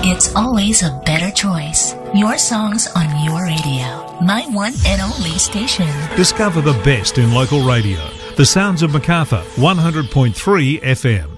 It's always a better choice. Your songs on your radio. My one and only station. Discover the best in local radio. The Sounds of Macarthur, 100.3 FM.